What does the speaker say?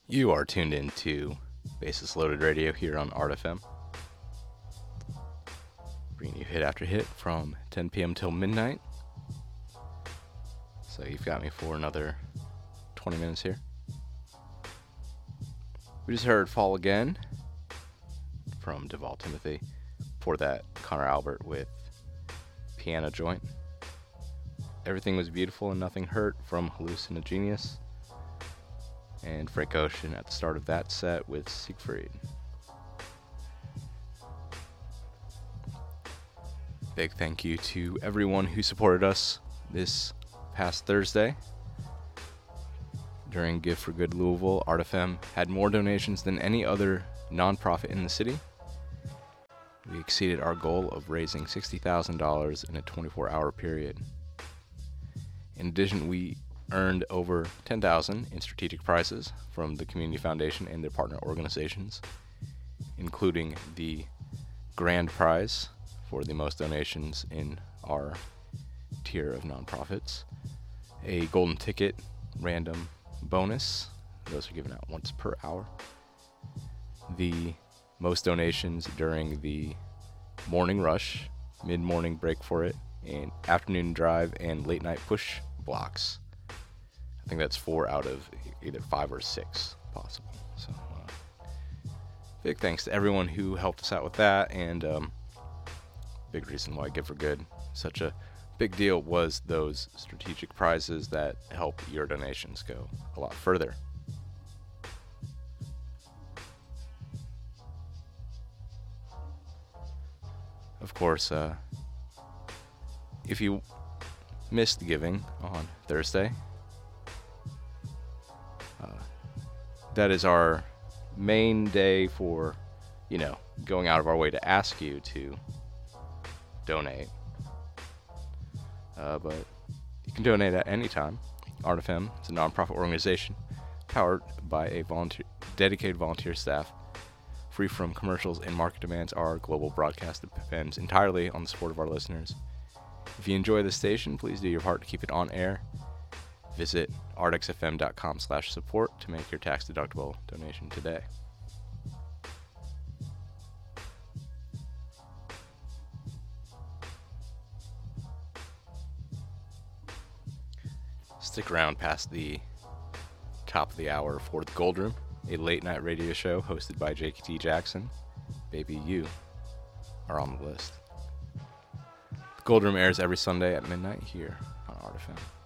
You are tuned in to Basis Loaded Radio here on Art FM. Bringing you hit after hit from 10 p.m. till midnight. So you've got me for another 20 minutes here. We just heard Fall Again from Deval Timothy. Before that, Connor Albert with Piano Joint. Everything Was Beautiful and Nothing Hurt from Hallucinogenius. And Frank Ocean at the start of that set with Siegfried. Big thank you to everyone who supported us this past Thursday. During Give for Good Louisville, Art FM had more donations than any other nonprofit in the city. We exceeded our goal of raising $60,000 in a 24-hour period. In addition, we earned over $10,000 in strategic prizes from the Community Foundation and their partner organizations, including the grand prize for the most donations in our tier of nonprofits, a golden ticket random bonus, those are given out once per hour, the most donations during the morning rush, mid-morning break for it, and afternoon drive and late night push blocks. I think that's 4 out of either 5 or 6 possible. So, big thanks to everyone who helped us out with that, and big reason why Give for Good such a big deal was those strategic prizes that help your donations go a lot further. Of course, if you missed giving on Thursday, that is our main day for, going out of our way to ask you to donate. But you can donate at any time. Art FM is a nonprofit organization powered by a dedicated volunteer staff, free from commercials and market demands. Our global broadcast depends entirely on the support of our listeners. If you enjoy the station, please do your part to keep it on air. Visit artxfm.com/support to make your tax-deductible donation today. Stick around past the top of the hour for The Gold Room, a late-night radio show hosted by J.K.T. Jackson. Baby, you are on the list. The Gold Room airs every Sunday at midnight here on Art FM.